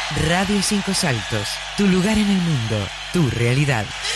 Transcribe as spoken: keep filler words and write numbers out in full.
Radio Cinco Saltos, tu lugar en el mundo, tu realidad.